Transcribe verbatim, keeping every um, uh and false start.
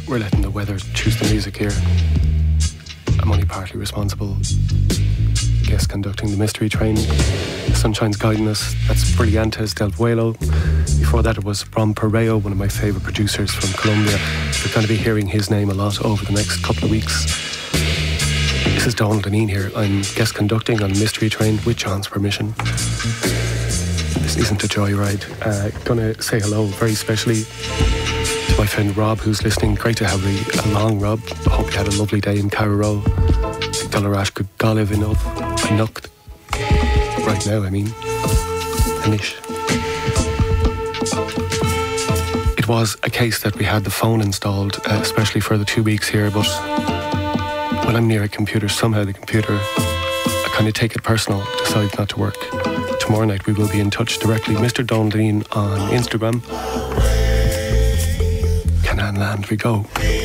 we're letting the weather choose the music here. I'm only partly responsible. Guest conducting the Mystery Train. The Sunshine's guiding us. That's Brillantes del Vuelo. Before that it was Ron Pereo, one of my favourite producers from Colombia. You're going to be hearing his name a lot over the next couple of weeks. This is Donald Deneen here. I'm guest conducting on Mystery Train with John's permission. This isn't a joyride. Uh, gonna say hello very specially to my friend Rob, who's listening. Great to have you along, Rob. I hope you had a lovely day in Carrow. Dolarash go Galiv enough. I knocked. Right now, I mean. Anish. It was a case that we had the phone installed, uh, especially for the two weeks here, but when I'm near a computer, somehow the computer, I kind of take it personal, decides not to work. Tomorrow night we will be in touch directly. Mister Donald Deneen on Instagram. Canaan Land we go.